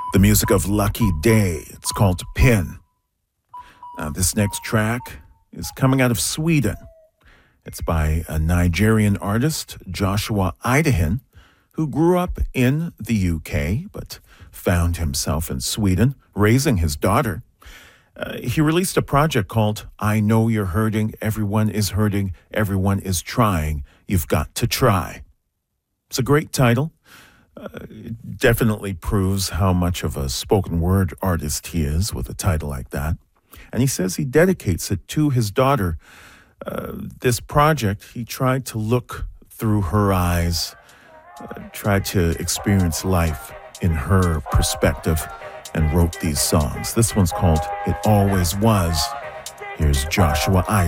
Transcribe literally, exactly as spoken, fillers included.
The music of Lucky Day. It's called Pin. Now, this next track is coming out of Sweden. It's by a Nigerian artist, Joshua Idahan, who grew up in the U K, but found himself in Sweden, raising his daughter. Uh, he released a project called I Know You're Hurting, Everyone is Hurting, Everyone is Trying, You've Got to Try. It's a great title. Uh, it definitely proves how much of a spoken word artist he is with a title like that. And he says he dedicates it to his daughter. Uh, this project, he tried to look through her eyes, uh, tried to experience life in her perspective, and wrote these songs. This one's called It Always Was. Here's Joshua Idahan.